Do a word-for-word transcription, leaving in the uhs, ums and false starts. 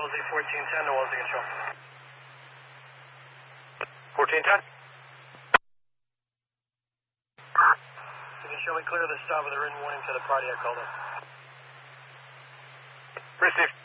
Wellesley fourteen ten to Wellesley Control. fourteen ten. You can show me clear of the stop with a written warning to the party I called in. Received.